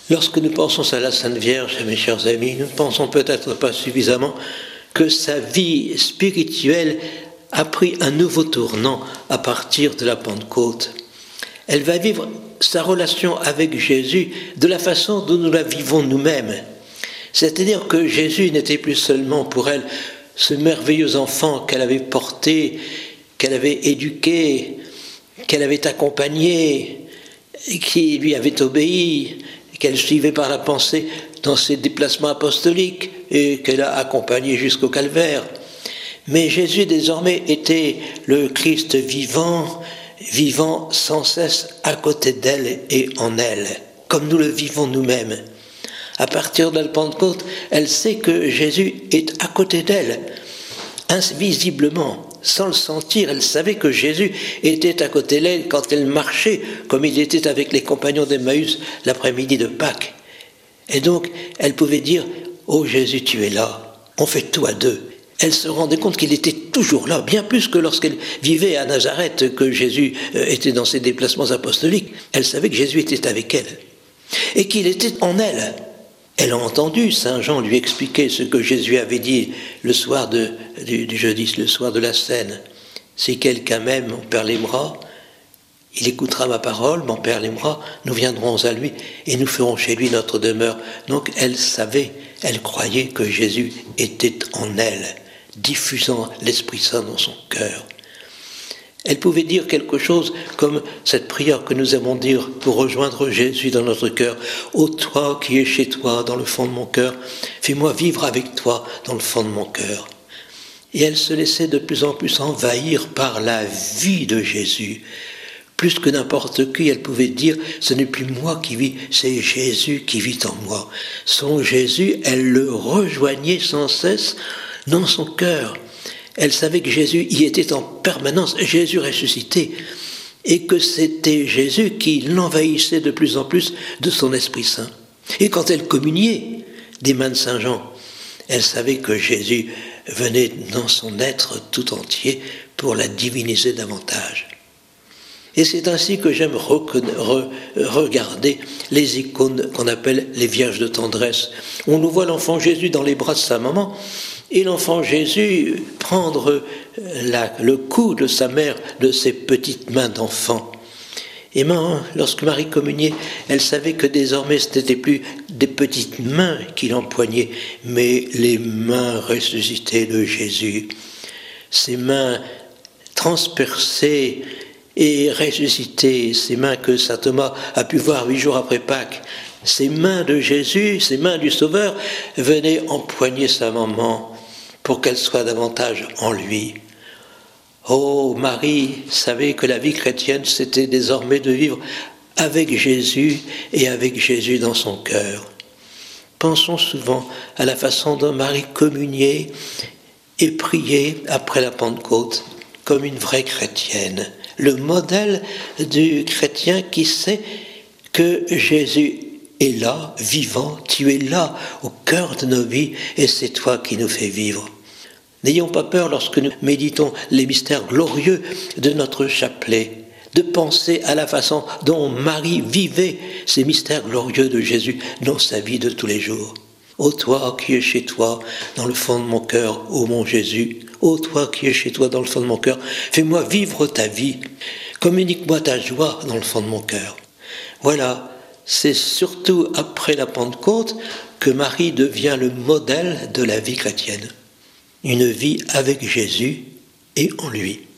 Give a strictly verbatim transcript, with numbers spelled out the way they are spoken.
Lorsque nous pensons à la Sainte Vierge, mes chers amis, nous ne pensons peut-être pas suffisamment que sa vie spirituelle a pris un nouveau tournant à partir de la Pentecôte. Elle va vivre sa relation avec Jésus de la façon dont nous la vivons nous-mêmes. C'est-à-dire que Jésus n'était plus seulement pour elle ce merveilleux enfant qu'elle avait porté, qu'elle avait éduqué, qu'elle avait accompagné, qui lui avait obéi, qu'elle suivait par la pensée dans ses déplacements apostoliques et qu'elle a accompagné jusqu'au calvaire. Mais Jésus désormais était le Christ vivant, vivant sans cesse à côté d'elle et en elle, comme nous le vivons nous-mêmes. À partir de la Pentecôte, elle sait que Jésus est à côté d'elle, invisiblement, sans le sentir. Elle savait que Jésus était à côté d'elle quand elle marchait, comme il était avec les compagnons d'Emmaüs l'après-midi de Pâques. Et donc, elle pouvait dire « Oh Jésus, tu es là, on fait tout à deux ». Elle se rendait compte qu'il était toujours là, bien plus que lorsqu'elle vivait à Nazareth, que Jésus était dans ses déplacements apostoliques. Elle savait que Jésus était avec elle et qu'il était en elle. Elle a entendu Saint Jean lui expliquer ce que Jésus avait dit le soir de, du, du jeudi, le soir de la Cène. « Si quelqu'un m'aime, mon Père l'aimera, il écoutera ma parole, mon Père l'aimera, nous viendrons à lui et nous ferons chez lui notre demeure. » Donc elle savait, elle croyait que Jésus était en elle, diffusant l'Esprit Saint dans son cœur. Elle pouvait dire quelque chose comme cette prière que nous aimons dire pour rejoindre Jésus dans notre cœur. « Ô toi qui es chez toi dans le fond de mon cœur, fais-moi vivre avec toi dans le fond de mon cœur. » Et elle se laissait de plus en plus envahir par la vie de Jésus. Plus que n'importe qui, elle pouvait dire « Ce n'est plus moi qui vis, c'est Jésus qui vit en moi. » Son Jésus, elle le rejoignait sans cesse dans son cœur. Elle savait que Jésus y était en permanence, Jésus ressuscité, et que c'était Jésus qui l'envahissait de plus en plus de son Esprit Saint. Et quand elle communiait des mains de Saint Jean, elle savait que Jésus venait dans son être tout entier pour la diviniser davantage. Et c'est ainsi que j'aime re- regarder les icônes qu'on appelle les Vierges de tendresse. On nous voit l'enfant Jésus dans les bras de sa maman, et l'enfant Jésus prendre la, le cou de sa mère de ses petites mains d'enfant. Et maintenant, lorsque Marie communiait, elle savait que désormais ce n'était plus des petites mains qui l'empoignaient, mais les mains ressuscitées de Jésus. Ces mains transpercées et ressuscitées, ces mains que saint Thomas a pu voir huit jours après Pâques. Ces mains de Jésus, ces mains du Sauveur venaient empoigner sa maman pour qu'elle soit davantage en lui. Oh, Marie savait que la vie chrétienne, c'était désormais de vivre avec Jésus et avec Jésus dans son cœur. Pensons souvent à la façon dont Marie communiait et priait après la Pentecôte comme une vraie chrétienne. Le modèle du chrétien qui sait que Jésus est là, vivant, tu es là, au cœur de nos vies, et c'est toi qui nous fais vivre. N'ayons pas peur lorsque nous méditons les mystères glorieux de notre chapelet, de penser à la façon dont Marie vivait ces mystères glorieux de Jésus dans sa vie de tous les jours. Ô toi qui es chez toi, dans le fond de mon cœur, ô mon Jésus, ô toi qui es chez toi dans le fond de mon cœur, fais-moi vivre ta vie, communique-moi ta joie dans le fond de mon cœur. Voilà, c'est surtout après la Pentecôte que Marie devient le modèle de la vie chrétienne. Une vie avec Jésus et en lui.